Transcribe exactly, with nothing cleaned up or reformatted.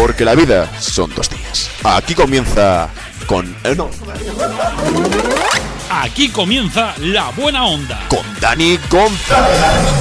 porque la vida son dos días. Aquí comienza con... Eh, no. Aquí comienza La Buena Onda Con Dani González.